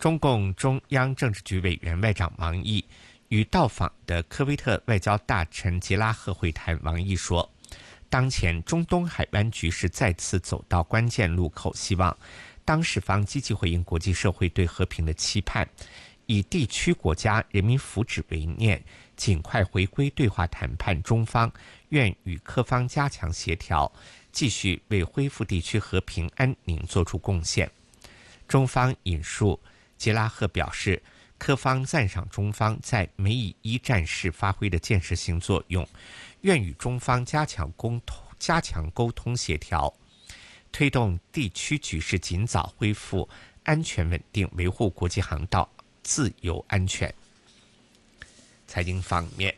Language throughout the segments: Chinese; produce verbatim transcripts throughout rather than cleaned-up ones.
中共中央政治局委员外长王毅与到访的科威特外交大臣杰拉赫会谈。王毅说，当前中东海湾局势再次走到关键路口，希望当事方积极回应国际社会对和平的期盼，以地区国家人民福祉为念，尽快回归对话谈判。中方愿与科方加强协调，继续为恢复地区和平安宁作出贡献。中方引述杰拉赫表示，科方赞赏中方在美以一战事发挥的建设性作用，愿与中方加强沟通、加强沟通协调，推动地区局势尽早恢复安全稳定，维护国际航道自由安全。财经方面，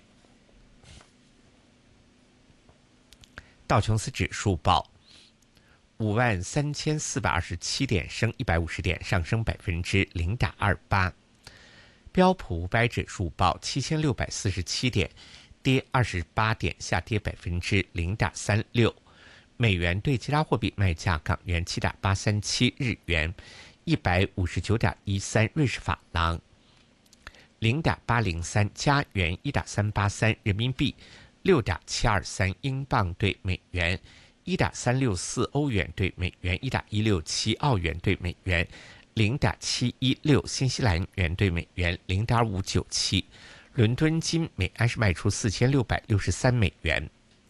道琼斯指数报五万三千四百二十七点，升一百五十点，上升百分之零点二八。标普五百指数报七千六百四十七点，跌二十八点，下跌百分之零点三六。美元对其他货币卖价：港元七点八三七，日元一百五十九点一三，瑞士法郎零点八零三，加元一点三八三，人民币六点七二三，英镑对美元一点三六四，欧元对美元一点一六七，澳元对美元零点七一六，新西兰元对美元零点五九七。伦敦金每安士卖出四千六百六十三美元。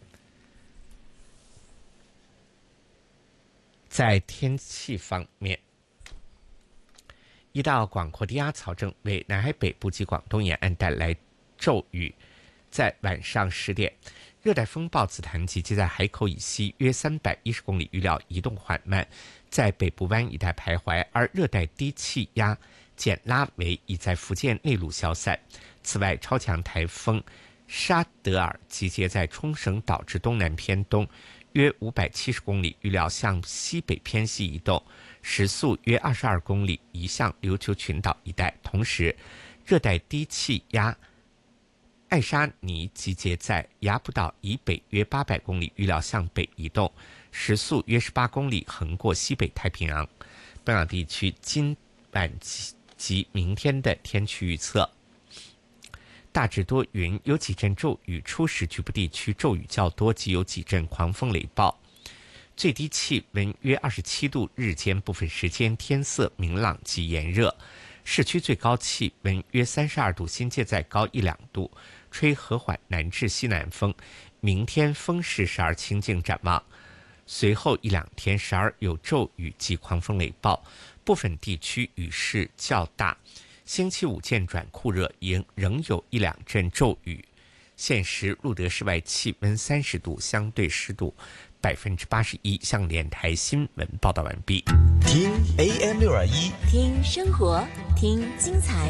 在天气方面，一道广阔的压槽正为南海北部及广东沿岸带来骤雨。在晚上十点，热带风暴紫檀集结在海口以西约三百一十公里，预料移动缓慢，在北部湾一带徘徊，而热带低气压简拉维已在福建内陆消散。此外，超强台风沙德尔集结在冲绳岛至东南偏东约五百七十公里，预料向西北偏西移动，时速约二十二公里，移向琉球群岛一带。同时，热带低气压艾沙尼集结在雅浦岛以北约八百公里，预料向北移动，时速约十八公里，横过西北太平洋。本港地区今晚及明天的天气预测：大致多云，有几阵骤雨，初时局部地区骤雨较多，及有几阵狂风雷暴。最低气温约二十七度，日间部分时间天色明朗及炎热。市区最高气温约三十二度，新界再高一两度，吹和缓南至西南风。明天风势时而清劲，展望随后一两天时而有骤雨及狂风雷暴，部分地区雨势较大。星期五渐转酷热，仍仍有一两阵骤雨。现时录得室外气温三十度，相对湿度百分之八十一。向联台新闻报道完毕。 听 A M 六二一， 听生活，听精彩。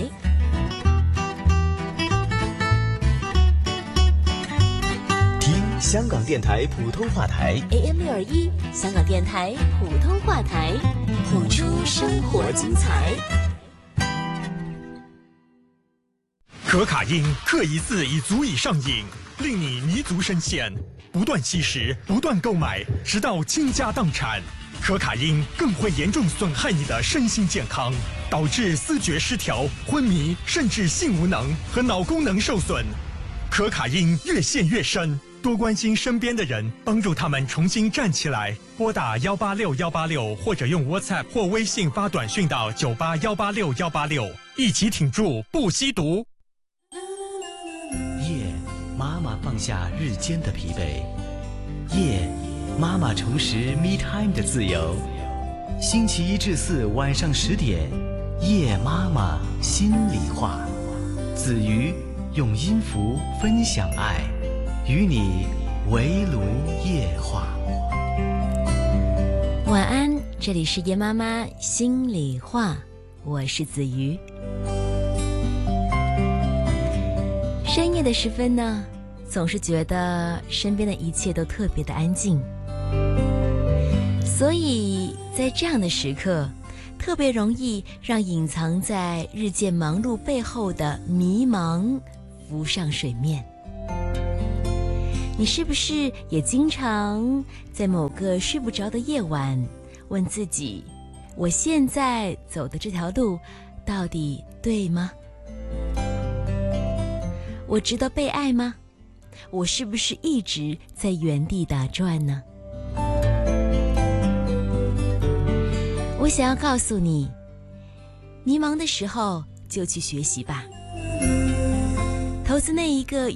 听香港电台普通话台 A M 六二一，香港电台普通话台，谱出生活精彩。 可卡因嗑一次已足以上瘾，令你迷足深陷，不断吸食，不断购买，直到倾家荡产。可卡因更会严重损害你的身心健康，导致思觉失调、昏迷，甚至性无能和脑功能受损。可卡因越陷越深，多关心身边的人，帮助他们重新站起来。拨打幺八六幺八六，或者用 WhatsApp 或微信发短讯到九八幺八六幺八六，一起挺住不吸毒。 夜，妈妈放下日间的疲惫。夜，妈妈重拾 Me Time 的自由。星期一至四晚上十点，夜妈妈心里话。子瑜用音符分享爱，与你围炉夜话。 晚安，这里是夜妈妈心里话，我是子瑜。深夜的时分呢，总是觉得身边的一切都特别的安静，所以在这样的时刻，特别容易让隐藏在日渐忙碌背后的迷茫浮上水面。你是不是也经常在某个睡不着的夜晚问自己，我现在走的这条路到底对吗？我值得被爱吗？我是不是一直在原地打转呢？我想要告诉你，迷茫的时候就去学习吧，投资那一个